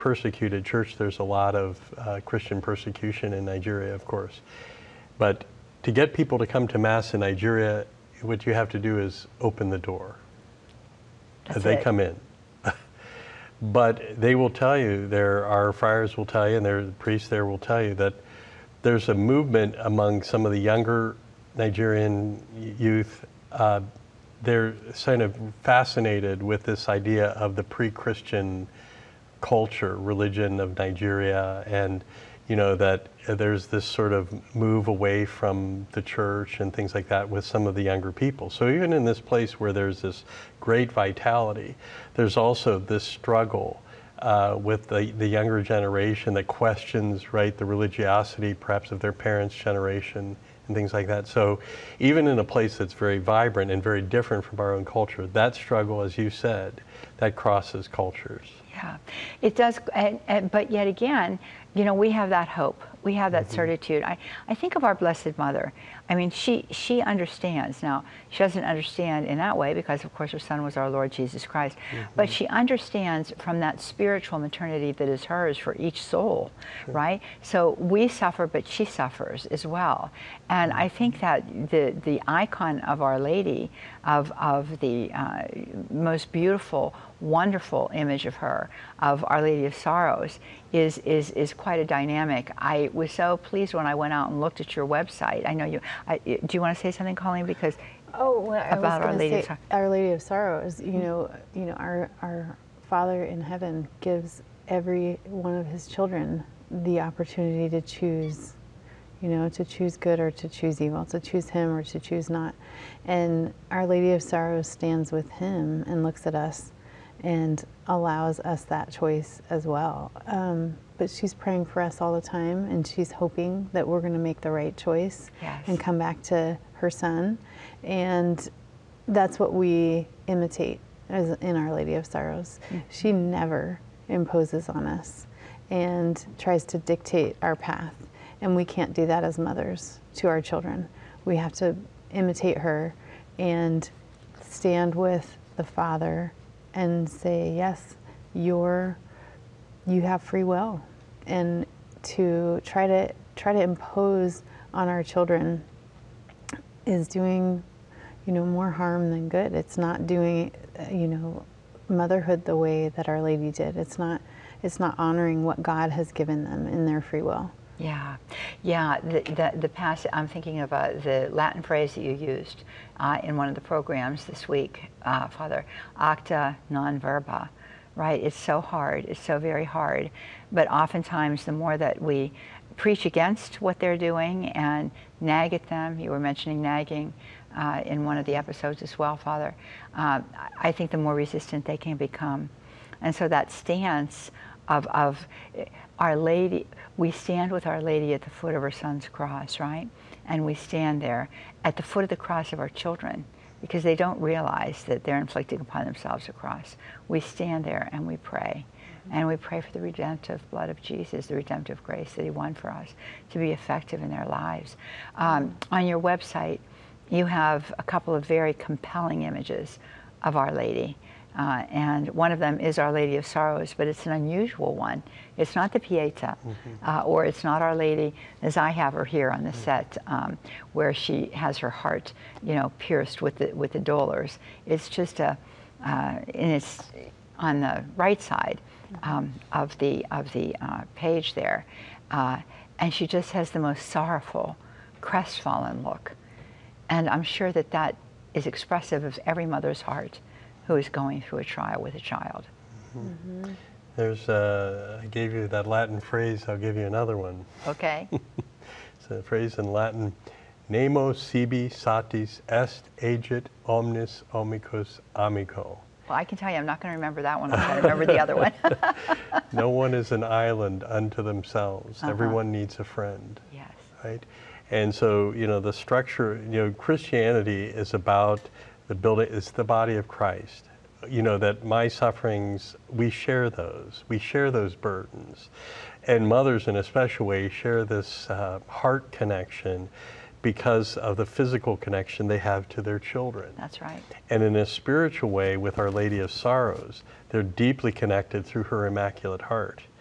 persecuted church. There's a lot of Christian persecution in Nigeria, of course. But to get people to come to Mass in Nigeria, what you have to do is open the door. They come in. But they will tell you, our friars will tell you, and the priests there will tell you that there's a movement among some of the younger Nigerian youth. They're kind of fascinated with this idea of the pre-Christian culture, religion of Nigeria, and that there's this sort of move away from the church and things like that with some of the younger people. So even in this place where there's this great vitality, there's also this struggle with the younger generation that questions, right, the religiosity perhaps of their parents' generation and things like that. So even in a place that's very vibrant and very different from our own culture, that struggle, as you said, that crosses cultures. Yeah, it does, but yet again, we have that hope. We have that certitude. I think of our Blessed Mother. I mean, she understands. Now, she doesn't understand in that way because, of course, her son was our Lord Jesus Christ. But she understands from that spiritual maternity that is hers for each soul, right? So we suffer, but she suffers as well. And I think that the icon of Our Lady, of the most beautiful, wonderful image of her, of Our Lady of Sorrows, is quite a dynamic. I was so pleased when I went out and looked at your website. I know you. Do you want to say something, Colleen? Because about Our Lady of Sorrows. Our Lady of Sorrows. Our Father in heaven gives every one of His children the opportunity to choose. To choose good or to choose evil, to choose Him or to choose not. And Our Lady of Sorrows stands with Him and looks at us and allows us that choice as well. But she's praying for us all the time, and she's hoping that we're going to make the right choice and come back to her son. And that's what we imitate as in Our Lady of Sorrows. She never imposes on us and tries to dictate our path. And we can't do that as mothers to our children. We have to imitate her and stand with the Father and say, yes, you have free will. And to try to impose on our children is doing, more harm than good. It's not doing, motherhood the way that Our Lady did. It's not honoring what God has given them in their free will. Yeah. The passage, I'm thinking of the Latin phrase that you used in one of the programs this week, Father, acta non verba, right? It's so hard. It's so very hard. But oftentimes, the more that we preach against what they're doing and nag at them, you were mentioning nagging in one of the episodes as well, Father, I think the more resistant they can become. And so that stance of Our Lady, we stand with Our Lady at the foot of her son's cross, right? And we stand there at the foot of the cross of our children because they don't realize that they're inflicting upon themselves a cross. We stand there and we pray. And we pray for the redemptive blood of Jesus, the redemptive grace that He won for us to be effective in their lives. On your website, you have a couple of very compelling images of Our Lady. And one of them is Our Lady of Sorrows, but it's an unusual one. It's not the Pietà, or it's not Our Lady as I have her here on the set, where she has her heart, pierced with the dolors. It's just and it's on the right side of the page there, and she just has the most sorrowful, crestfallen look, and I'm sure that is expressive of every mother's heart who is going through a trial with a child. There's, I gave you that Latin phrase, I'll give you another one. Okay. It's a phrase in Latin, Nemo sibi satis est agit omnis amicus amico. Well, I can tell you, I'm not going to remember that one. I'm going to remember the other one. No one is an island unto themselves. Everyone needs a friend. Yes. Right? And so, the structure, Christianity is about the building, it's the body of Christ. That my sufferings, we share those burdens. And mothers in a special way share this heart connection because of the physical connection they have to their children. That's right. And in a spiritual way, with Our Lady of Sorrows, they're deeply connected through her Immaculate Heart.